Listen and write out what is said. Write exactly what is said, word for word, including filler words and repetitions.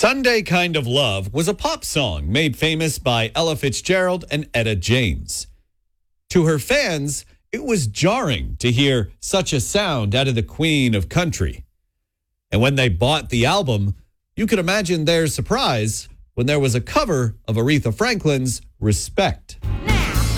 Sunday Kind of Love was a pop song made famous by Ella Fitzgerald and Etta James. To her fans, it was jarring to hear such a sound out of the Queen of Country. And when they bought the album, you could imagine their surprise when there was a cover of Aretha Franklin's Respect.